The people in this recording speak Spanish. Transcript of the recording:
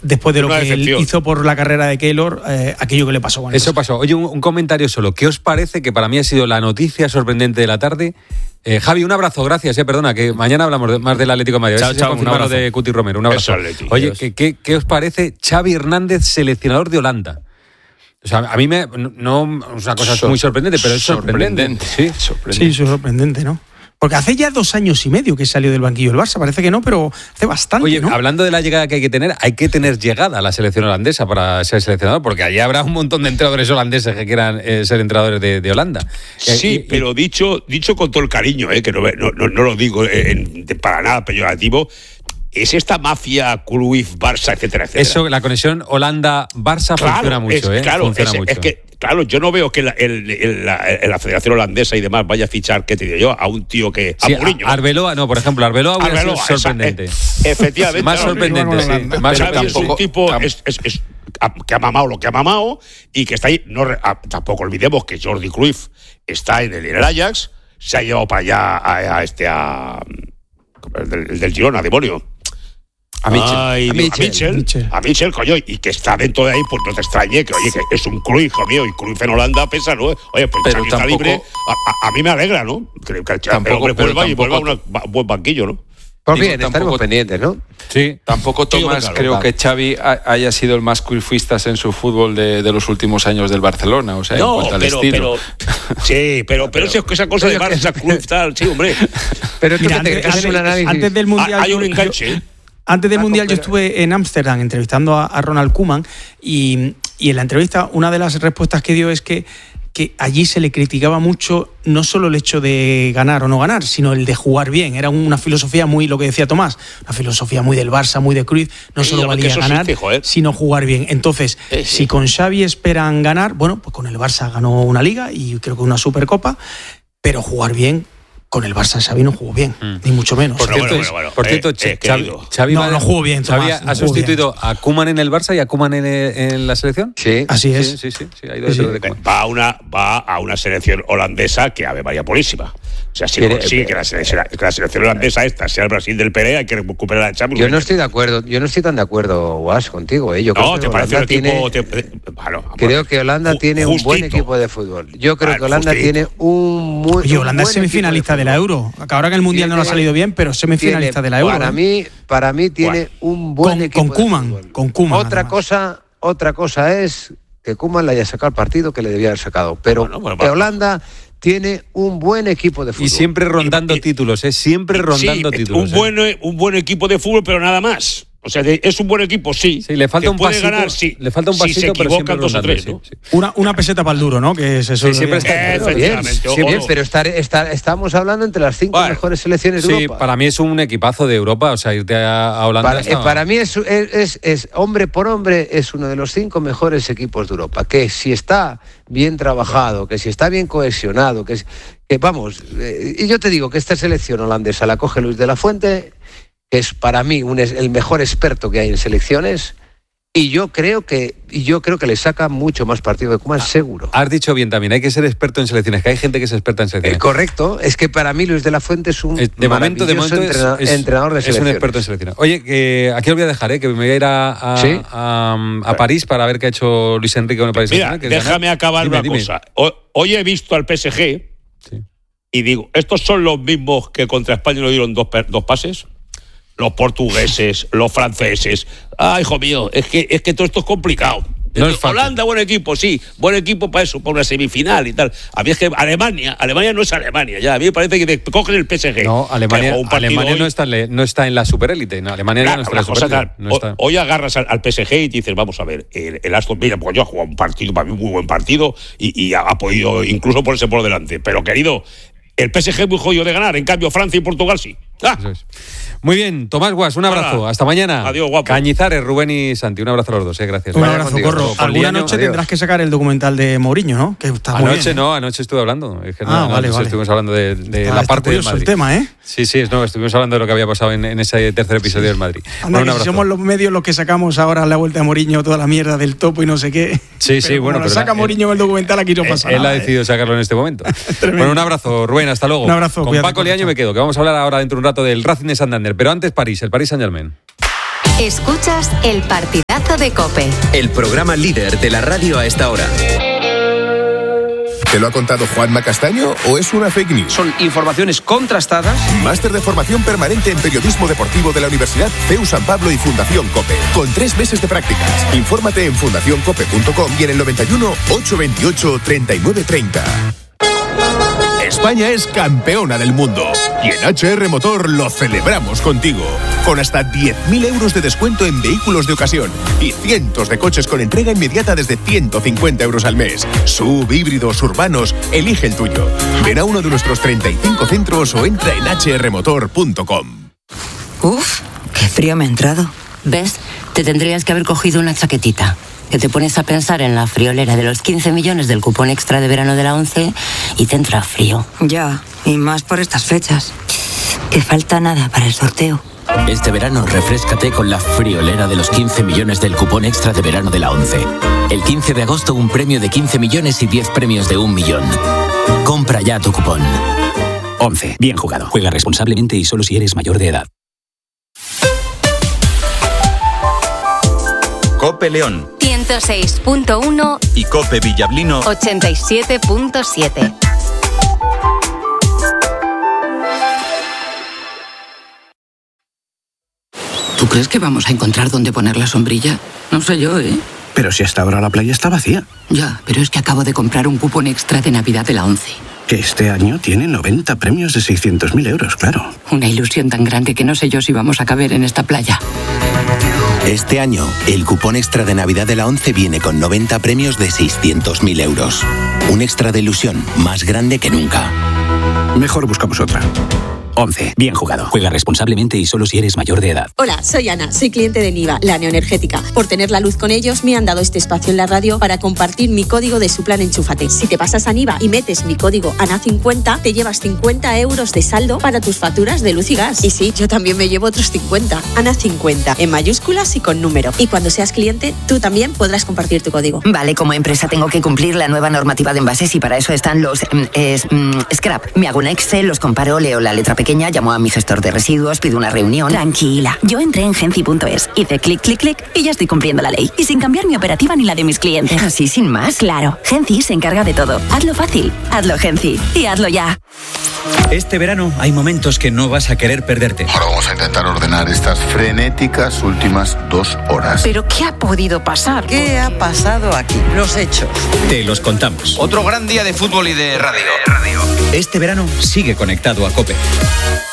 después de lo que él hizo por la carrera de Keylor, aquello que le pasó con él. Eso pasó. Oye, un comentario solo. ¿Qué os parece, que para mí ha sido la noticia sorprendente de la tarde? Javi, un abrazo, gracias, perdona, que mañana hablamos más del Atlético de Madrid. Chao, un abrazo de Cuti Romero. Un abrazo. Oye, ¿qué os parece Xavi Hernández, seleccionador de Holanda? O sea, a mí no es una cosa muy sorprendente, pero es sorprendente. Sí, sorprendente, ¿no? Porque hace ya 2 años y medio que salió del banquillo del Barça, parece que no, pero hace bastante. Oye, ¿no? Hablando de la llegada que hay que tener llegada a la selección holandesa para ser seleccionador, porque allí habrá un montón de entrenadores holandeses que quieran ser entrenadores de Holanda. Sí, pero dicho con todo el cariño, que no lo digo para nada peyorativo, es esta mafia Cruyff-Barça, etcétera, etcétera. Eso, la conexión Holanda-Barça funciona mucho, funciona mucho. Es que, claro, yo no veo que la Federación Holandesa y demás vaya a fichar, ¿qué te digo yo? A un tío que... Sí, a Mourinho. Arbeloa, no, por ejemplo, Arbeloa hubiera sido sorprendente. Efectivamente. Más sorprendente, sí. Más sorprendente. Es un tipo que ha mamado lo que ha mamado y que está ahí. Tampoco olvidemos que Jordi Cruyff está en el Ajax, se ha llevado para allá el del Girona, demonio. A Mitchell, coño, y que está dentro de ahí, pues no te extrañe que es un Cruyff, hijo mío, y Cruyff en Holanda pesa, ¿no? Oye, pues pero está libre, a mí me alegra, ¿no? Creo que el hombre vuelva a un buen banquillo, ¿no? Pues bien, estaremos pendientes, ¿no? Sí. Tampoco, Tomás, creo que Xavi haya sido el más cruyffistas en su fútbol de los últimos años del Barcelona, o sea, en cuanto al estilo. Pero esa cosa de Barça, Cruyff, tal, sí, hombre. Pero mira, antes del Mundial... Hay un enganche, Antes del Mundial yo estuve en Ámsterdam entrevistando a Ronald Koeman y en la entrevista una de las respuestas que dio es que allí se le criticaba mucho no solo el hecho de ganar o no ganar, sino el de jugar bien. Era una filosofía muy, lo que decía Tomás, una filosofía muy del Barça, muy de Cruyff, no solo valía ganar, sino jugar bien. Entonces, si con Xavi esperan ganar, bueno, pues con el Barça ganó una Liga y creo que una Supercopa, pero jugar bien... Con el Barça Xavi no jugó bien, ni mucho menos. Por cierto, Xavi no jugó bien. Xavi ha sustituido a Koeman en el Barça y a Koeman en la selección. Sí, así es. Sí, ha ido va a una selección holandesa que Ave María Purísima. O sea, que la selección holandesa esta sea el Brasil del Pelé, hay que recuperar a Champions. Yo no estoy tan de acuerdo, Guas, contigo. Yo creo que parece Holanda creo que Holanda tiene un buen equipo de fútbol. Yo creo que Holanda tiene un muy Oye, Holanda es semifinalista de la Euro. Ahora que el Mundial no le ha salido bien, pero semifinalista de la Euro. Para mí tiene un buen equipo con Koeman. Otra cosa es que Koeman le haya sacado el partido que le debía haber sacado. Pero que Holanda tiene un buen equipo de fútbol. Y siempre rondando títulos, siempre rondando títulos. Un buen equipo de fútbol, pero nada más. O sea, es un buen equipo, sí. Sí, le falta un pasito. Ganar, le falta un pasito, si se equivocan pero 2 o 3, ¿no? Sí. Una peseta para el duro, ¿no? Que es eso. Sí, siempre está bien, pero estamos hablando entre las 5 mejores selecciones de Europa. Sí, para mí es un equipazo de Europa, o sea, irte a Holanda. Para mí es hombre por hombre, es uno de los 5 mejores equipos de Europa. Que si está bien trabajado, que si está bien cohesionado, que vamos, y yo te digo que esta selección holandesa la coge Luis de la Fuente, que es para mí el mejor experto que hay en selecciones, y yo creo que le saca mucho más partido de Koeman, seguro. Has dicho bien también, hay que ser experto en selecciones, que hay gente que es experta en selecciones. Correcto, es que para mí Luis de la Fuente es un entrenador de selecciones. Es un experto en selecciones. Oye, aquí os voy a dejar, que me voy a ir a París para ver qué ha hecho Luis Enrique con el Paris Saint-Germain. Mira, déjame acabar una cosa. Hoy he visto al PSG y digo, ¿estos son los mismos que contra España le dieron dos pases? Los portugueses, los franceses. Ay, hijo mío, es que todo esto es complicado. No es Holanda, buen equipo, sí, buen equipo para eso, para una semifinal y tal. A mí es que Alemania no es Alemania, ya. A mí me parece que cogen el PSG. No, Alemania no está en la superélite. No, Alemania no está en la superélite. Hoy agarras al PSG y dices, vamos a ver, el Aston Villa, porque yo he jugado un partido, para mí un muy buen partido, y ha podido incluso ponerse por delante. Pero, querido, el PSG es muy jodido de ganar, en cambio Francia y Portugal sí. Eso es. Muy bien, Tomás Guas, un abrazo. Hola. Hasta mañana. Adiós, guapo. Cañizares, Rubén y Santi, un abrazo a los dos, gracias. Un abrazo, Corro. Alguna noche tendrás que sacar el documental de Mourinho, ¿no? Que está muy bien. Anoche estuve hablando. Vale. Estuvimos hablando de la parte del Madrid. El tema, ¿eh? Sí, estuvimos hablando de lo que había pasado en ese tercer episodio del Madrid. Anda, si somos los medios los que sacamos ahora a la vuelta de Mourinho toda la mierda del topo y no sé qué. Sí, bueno. Pero saca Mourinho el documental, aquí no pasa nada. Él ha decidido sacarlo en este momento. Bueno, un abrazo, Rubén, hasta luego. Un abrazo. Con Paco Liaño me quedo, que vamos a hablar ahora dentro de un rato del Racing de Santander. Pero antes París, el Paris Saint-Germain. Escuchas El Partidazo Conoce COPE. El programa líder de la radio a esta hora. ¿Te lo ha contado Juanma Castaño o es una fake news? Son informaciones contrastadas. Máster de formación permanente en periodismo deportivo de la Universidad CEU San Pablo y Fundación COPE. Con 3 meses de prácticas. Infórmate en fundacioncope.com y en el 91 828 3930. España es campeona del mundo y en HR Motor lo celebramos contigo. Con hasta 10.000 euros de descuento en vehículos de ocasión y cientos de coches con entrega inmediata desde 150 euros al mes. SUV, híbridos, urbanos, elige el tuyo. Ven a uno de nuestros 35 centros o entra en hrmotor.com. Uf, qué frío me ha entrado. ¿Ves? Te tendrías que haber cogido una chaquetita. Que te pones a pensar en la friolera de los 15 millones del cupón extra de verano de la 11 y te entra frío. Ya, y más por estas fechas. Que falta nada para el sorteo. Este verano refréscate con la friolera de los 15 millones del cupón extra de verano de la 11. El 15 de agosto un premio de 15 millones y 10 premios de 1 millón. Compra ya tu cupón. 11. Bien jugado. Juega responsablemente y solo si eres mayor de edad. COPE León 106.1 y COPE Villablino 87.7. ¿Tú crees que vamos a encontrar dónde poner la sombrilla? No sé yo, ¿eh? Pero si hasta ahora la playa está vacía. Ya, pero es que acabo de comprar un cupón extra de Navidad de la 11. Que este año tiene 90 premios de 600.000 euros, claro. Una ilusión tan grande que no sé yo si vamos a caber en esta playa. Este año, el cupón extra de Navidad de la 11 viene con 90 premios de 600.000 euros. Un extra de ilusión más grande que nunca. Mejor buscamos otra. 11. Bien jugado. Juega responsablemente y solo si eres mayor de edad. Hola, soy Ana, soy cliente de Niva, la neoenergética. Por tener la luz con ellos, me han dado este espacio en la radio para compartir mi código de su plan Enchúfate. Si te pasas a Niva y metes mi código ANA50, te llevas 50 euros de saldo para tus facturas de luz y gas. Y sí, yo también me llevo otros 50. ANA50, en mayúsculas y con número. Y cuando seas cliente, tú también podrás compartir tu código. Vale, como empresa tengo que cumplir la nueva normativa de envases y para eso están los scrap. Me hago un Excel, los comparo, leo la letra pequeña, llamo a mi gestor de residuos, pido una reunión. Tranquila, yo entré en Genci.es, hice clic, clic, clic y ya estoy cumpliendo la ley. Y sin cambiar mi operativa ni la de mis clientes. ¿Así sin más? Claro, Genci se encarga de todo. Hazlo fácil, hazlo Genci y hazlo ya. Este verano hay momentos que no vas a querer perderte. Ahora vamos a intentar ordenar estas frenéticas últimas 2 horas. ¿Pero qué ha podido pasar? ¿Qué ha pasado aquí? Los hechos. Te los contamos. Otro gran día de fútbol y de radio. Este verano sigue conectado a COPE.